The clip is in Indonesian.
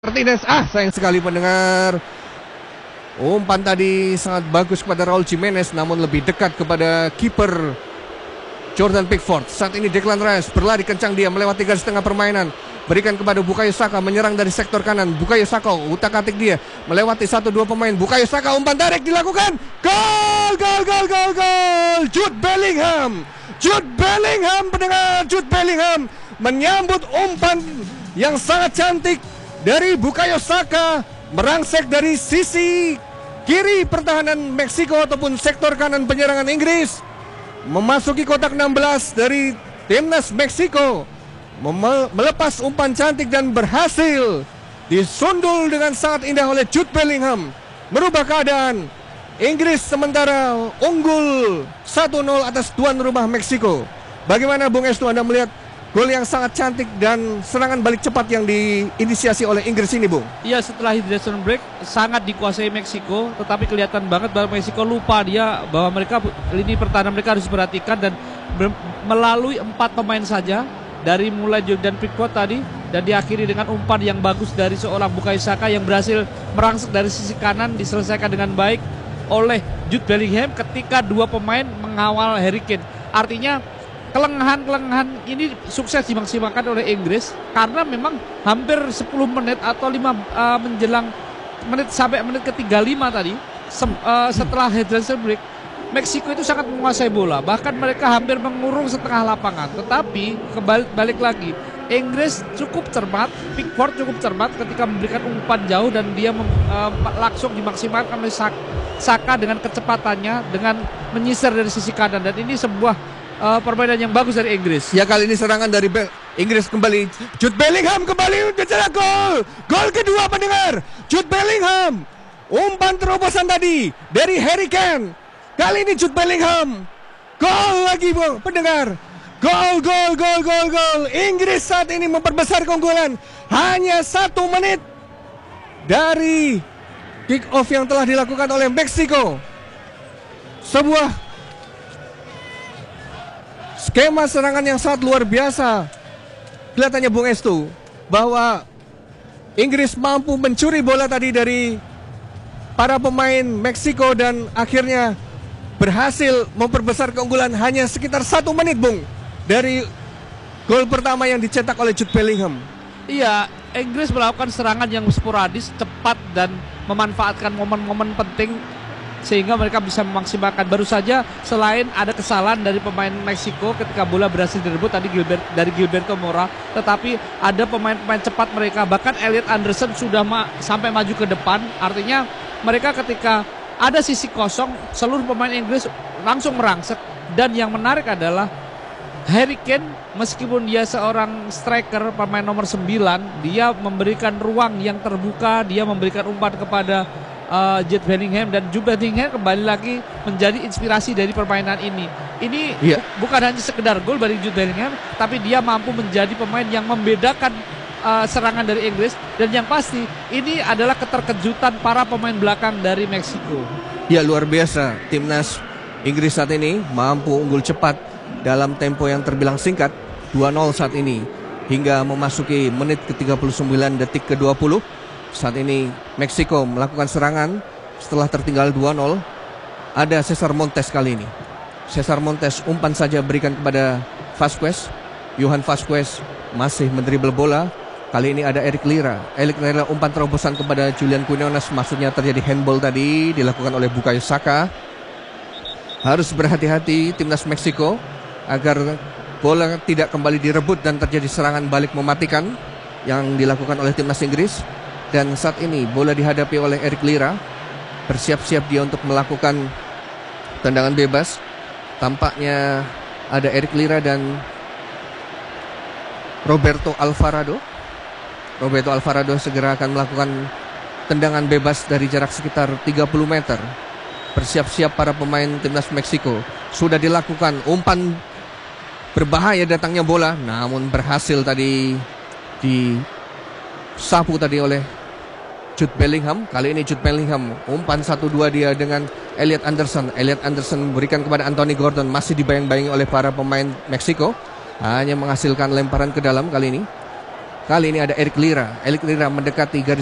Martinez, sayang sekali pendengar. Umpan tadi sangat bagus kepada Raul Jimenez, namun lebih dekat kepada kiper Jordan Pickford. Saat ini Declan Rice berlari kencang, dia melewati garis tengah permainan, berikan kepada Bukayo Saka, menyerang dari sektor kanan. Bukayo Saka utak-atik dia melewati 1-2 pemain. Bukayo Saka, umpan tarik dilakukan, gol, gol, gol, gol, gol. Jude Bellingham, pendengar, Jude Bellingham menyambut umpan yang sangat cantik dari Bukayo Saka, merangsek dari sisi kiri pertahanan Meksiko ataupun sektor kanan penyerangan Inggris, memasuki kotak 16 dari timnas Meksiko, melepas umpan cantik dan berhasil disundul dengan sangat indah oleh Jude Bellingham, merubah keadaan. Inggris sementara unggul 1-0 atas tuan rumah Meksiko. Bagaimana Bung Estu, Anda melihat gol yang sangat cantik dan serangan balik cepat yang diinisiasi oleh Inggris ini, Bung? Iya, setelah hydration break sangat dikuasai Meksiko, tetapi kelihatan banget bahwa Meksiko lupa bahwa mereka lini pertahanan mereka harus diperhatikan, dan melalui 4 pemain saja, dari mulai Jordan Pickford tadi dan diakhiri dengan umpan yang bagus dari seorang Bukayo Saka yang berhasil merangsek dari sisi kanan, diselesaikan dengan baik oleh Jude Bellingham ketika 2 pemain mengawal Harry Kane. Artinya kelengahan ini sukses dimaksimalkan oleh Inggris karena memang hampir 10 menit atau 5 menjelang menit sampai menit ke-35 tadi setelah hydration break, Meksiko itu sangat menguasai bola, bahkan mereka hampir mengurung setengah lapangan. Tetapi balik lagi, Inggris cukup cermat, Pickford cukup cermat ketika memberikan umpan jauh, dan dia langsung dimaksimalkan oleh Saka dengan kecepatannya, dengan menyisir dari sisi kanan, dan ini sebuah permainan yang bagus dari Inggris. Ya, kali ini serangan dari Inggris kembali. Jude Bellingham kembali mencetak gol. Gol kedua, pendengar. Jude Bellingham. Umpan terobosan tadi dari Harry Kane. Kali ini Jude Bellingham. Gol lagi, pendengar. Gol, gol, gol, gol, gol. Inggris saat ini memperbesar keunggulan. Hanya 1 menit dari kick off yang telah dilakukan oleh Meksiko. Sebuah skema serangan yang sangat luar biasa. Kelihatannya Bung Estu bahwa Inggris mampu mencuri bola tadi dari para pemain Meksiko dan akhirnya berhasil memperbesar keunggulan hanya sekitar 1 menit, Bung, dari gol pertama yang dicetak oleh Jude Bellingham. Iya, Inggris melakukan serangan yang sporadis, cepat, dan memanfaatkan momen-momen penting sehingga mereka bisa memaksimalkan. Baru saja selain ada kesalahan dari pemain Meksiko ketika bola berhasil direbut tadi dari Gilberto Mora, tetapi ada pemain-pemain cepat mereka, bahkan Elliot Anderson sudah sampai maju ke depan. Artinya mereka ketika ada sisi kosong, seluruh pemain Inggris langsung merangsek. Dan yang menarik adalah Harry Kane, meskipun dia seorang striker, pemain nomor 9, dia memberikan ruang yang terbuka, dia memberikan umpan kepada Jude Bellingham, dan Jude Bellingham kembali lagi menjadi inspirasi dari permainan ini. Ini bukan hanya sekedar gol dari Jude Bellingham, tapi dia mampu menjadi pemain yang membedakan serangan dari Inggris, dan yang pasti ini adalah keterkejutan para pemain belakang dari Meksiko. Ya, luar biasa. Timnas Inggris saat ini mampu unggul cepat dalam tempo yang terbilang singkat, 2-0 saat ini, hingga memasuki menit ke-39 detik ke-20. Saat ini Meksiko melakukan serangan setelah tertinggal 2-0. Ada Cesar Montes kali ini. Cesar Montes umpan saja berikan kepada Vasquez. Johan Vasquez masih mendribel bola. Kali ini ada Eric Lira. Eric Lira umpan terobosan kepada Julian Quinones. Maksudnya terjadi handball tadi, dilakukan oleh Bukayo Saka. Harus berhati-hati timnas Meksiko agar bola tidak kembali direbut dan terjadi serangan balik mematikan yang dilakukan oleh timnas Inggris. Dan saat ini bola dihadapi oleh Eric Lira. Bersiap-siap dia untuk melakukan tendangan bebas. Tampaknya ada Eric Lira dan Roberto Alvarado. Roberto Alvarado segera akan melakukan tendangan bebas dari jarak sekitar 30 meter. Bersiap-siap para pemain timnas Meksiko. Sudah dilakukan umpan berbahaya datangnya bola, namun berhasil tadi disapu tadi oleh Jude Bellingham. Kali ini Jude Bellingham umpan 1-2 dia dengan Elliot Anderson. Elliot Anderson berikan kepada Anthony Gordon, masih dibayang-bayangi oleh para pemain Meksiko, hanya menghasilkan lemparan ke dalam kali ini. Kali ini ada Eric Lira. Eric Lira mendekati garis